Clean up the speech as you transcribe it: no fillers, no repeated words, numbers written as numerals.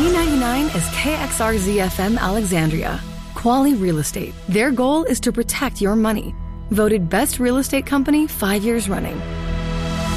B99 is KXRZ-FM Alexandria. Quality Real Estate. Their goal is to protect your money. Voted Best Real Estate Company 5 years running.